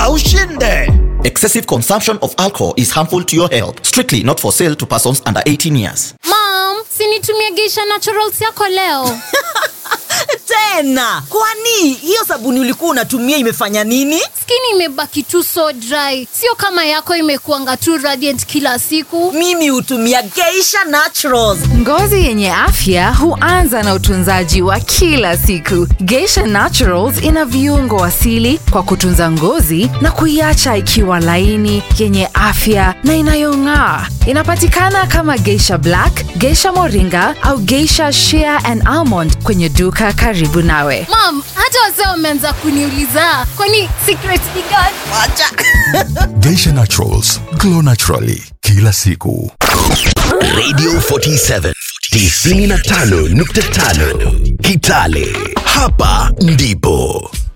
Kula ushinde. Excessive consumption of alcohol is harmful to your health. Strictly not for sale to persons under 18 years. Mom, sinitumie Geisha Naturals yako leo. Tena, kwani hiyo sabuni ulikuwa unatumia imefanya nini? Skin imebaki tu so dry. Sio kama yako imekuanga tu radiant kila siku. Mimi hutumia Geisha Naturals. Ngozi yenye afya huanza na utunzaji wa kila siku. Geisha Naturals ina viungo asili kwa kutunza ngozi na kuiacha ikiwa laini, yenye afya na inayong'aa. Inapatikana kama Geisha Black, Geisha Moringa au Geisha Shea and Almond kwenye duka karibu nawe. Mom, hata wazee wameanza kuniuliza, kwani secret ni gani? Acha. Geisha Naturals, glow naturally kila siku. Radio 47 95.5 Kitale. Hapa ndipo